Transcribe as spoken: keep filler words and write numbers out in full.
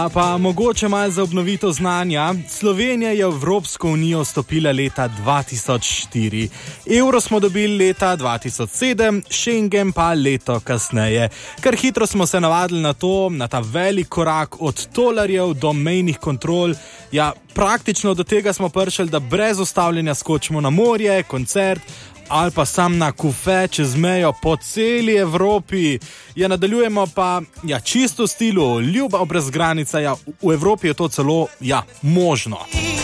Pa mogoče malo za obnovitev znanja. Slovenija je v Evropsko unijo vstopila leta dva tisoč štiri. Evro smo dobili leta dva tisoč sedem, Schengen pa leto kasneje. Kar hitro smo se navadili na to, na ta velik korak od tolarjev do mejnih kontrol. Ja, praktično do tega smo prišli, da brez ustavljanja skočimo na morje, koncert ali pa sam na kufe čez mejo po celi Evropi. Ja, nadaljujemo pa ja, čisto v stilu ljubav brez granica. Ja, v Evropi je to celo ja, možno.